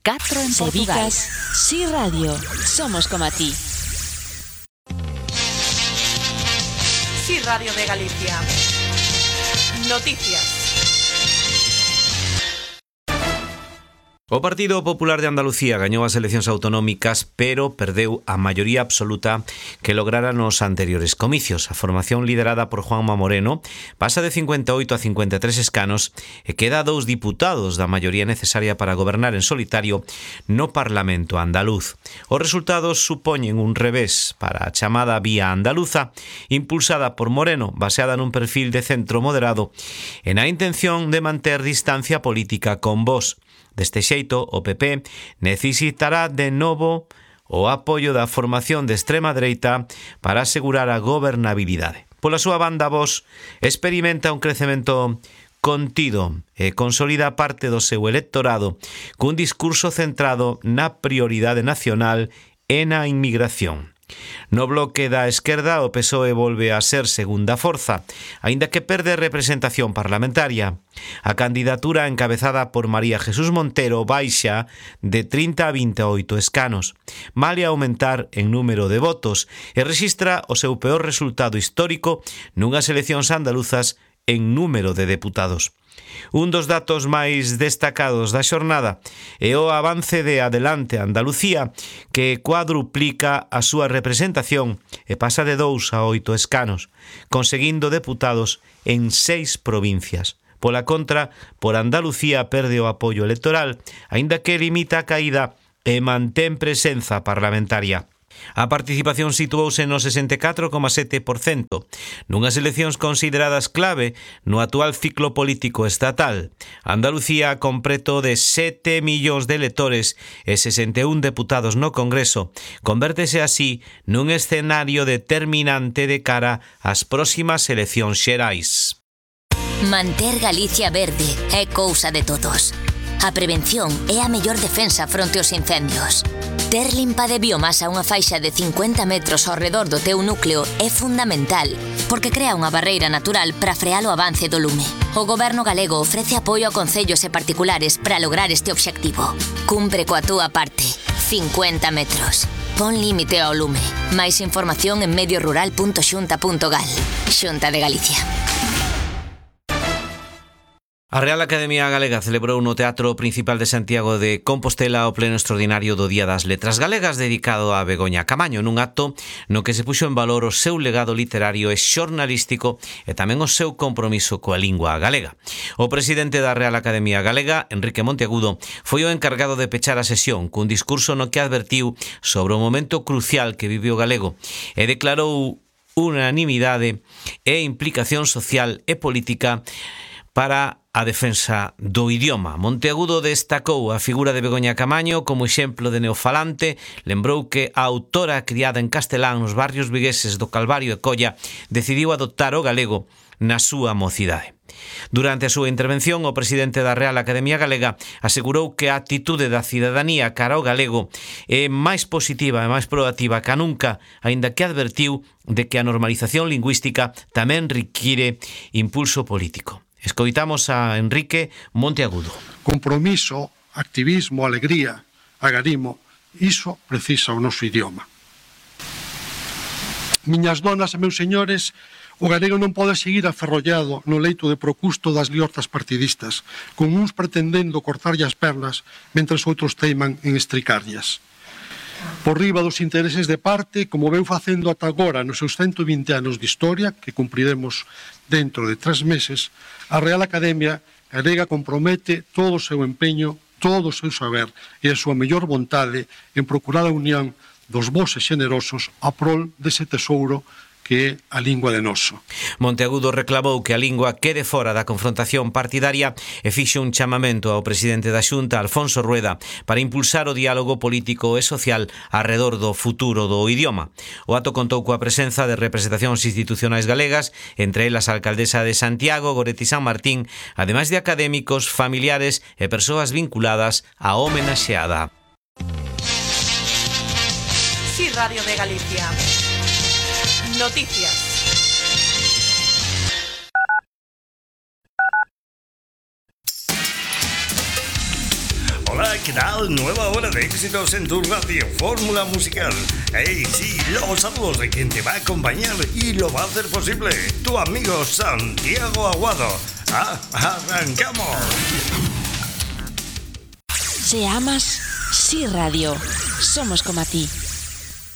4 en Portugal. Sí Radio. Somos como a ti. Sí Radio de Galicia. Noticias. O Partido Popular de Andalucía gañou as eleccións autonómicas, pero perdeu a maioría absoluta que lograra nos anteriores comicios. A formación liderada por Juanma Moreno pasa de 58 a 53 escanos e queda 2 diputados da maioría necesaria para gobernar en solitario no Parlamento andaluz. Os resultados supoñen un revés para a chamada Vía Andaluza, impulsada por Moreno, baseada nun perfil de centro moderado e na intención de manter distancia política con Vox. Deste xeito, o PP necesitará de novo o apoio da formación de extrema dereita para asegurar a gobernabilidade. Pola súa banda, Vox experimenta un crecemento contido e consolida parte do seu electorado cun discurso centrado na prioridade nacional e na inmigración. No bloque da esquerda, o PSOE volve a ser segunda forza, aínda que perde representación parlamentaria. A candidatura encabezada por María Jesús Montero baixa de 30 a 28 escanos, malia aumentar en número de votos, e rexistra o seu peor resultado histórico nunhas eleccións andaluzas en número de deputados. Un dos datos máis destacados da xornada é o avance de Adelante Andalucía, que cuadruplica a súa representación e pasa de 2 a 8 escanos, conseguindo deputados en 6 provincias. Pola contra, por Andalucía perde o apoio electoral, aínda que limita a caída e mantén presenza parlamentaria. A participación situouse no 64,7%, nunhas eleccións consideradas clave no actual ciclo político estatal. Andalucía, con preto de 7 millóns de electores e 61 deputados no Congreso, convértese así nun escenario determinante de cara ás próximas eleccións xerais. Manter Galicia verde é cousa de todos. A prevención é a mellor defensa fronte aos incendios. Ter limpa de biomasa unha faixa de 50 metros ao redor do teu núcleo é fundamental, porque crea unha barreira natural para frear o avance do lume. O Goberno galego ofrece apoio a concellos e particulares para lograr este obxectivo. Cumpre coa túa parte. 50 metros. Pon límite ao lume. Máis información en mediorural.xunta.gal. Xunta de Galicia. A Real Academia Galega celebrou no Teatro Principal de Santiago de Compostela o pleno extraordinario do Día das Letras Galegas dedicado a Begoña Camaño, nun acto no que se puxo en valor o seu legado literario e xornalístico e tamén o seu compromiso coa lingua galega. O presidente da Real Academia Galega, Enrique Monteagudo, foi o encargado de pechar a sesión cun discurso no que advertiu sobre o momento crucial que vive o galego e declarou unanimidade e implicación social e política para a defensa do idioma. Monteagudo destacou a figura de Begoña Camaño como exemplo de neofalante, lembrou que a autora criada en castelán nos barrios vigueses do Calvario e Colla decidiu adoptar o galego na súa mocidade. Durante a súa intervención, o presidente da Real Academia Galega asegurou que a actitude da cidadanía cara ao galego é máis positiva e máis proactiva que nunca, aínda que advertiu de que a normalización lingüística tamén require impulso político. Escoitamos a Enrique Monteagudo. Compromiso, activismo, alegría, agarimo, iso precisa o noso idioma. Miñas donas e meus señores, o galego non pode seguir aferrollado no leito de procusto das liortas partidistas, con uns pretendendo cortarlle as pernas, mentres outros teiman en estricarllas. Por riba dos intereses de parte, como veu facendo ata agora nos seus 120 anos de historia, que cumpriremos dentro de 3 meses, a Real Academia Galega compromete todo o seu empeño, todo o seu saber e a súa mellor vontade en procurar a unión dos bos e xenerosos a prol dese tesouro que é a lingua de noso. Monteagudo reclamou que a lingua quede fora da confrontación partidaria e fixo un chamamento ao presidente da Xunta, Alfonso Rueda, para impulsar o diálogo político e social arredor do futuro do idioma. O acto contou coa presenza de representacións institucionais galegas, entre elas a alcaldesa de Santiago, Goretti San Martín, ademais de académicos, familiares e persoas vinculadas á homenaxeada. Sí Radio de Galicia. Noticias. Hola, Hola, ¿qué tal? Nueva hora de éxitos en tu radio, Fórmula Musical. Hey, sí, los saludos de quien te va a acompañar y lo va a hacer posible, tu amigo Santiago Aguado. ¡Arrancamos! Si amas, Sí Radio. Somos como a ti.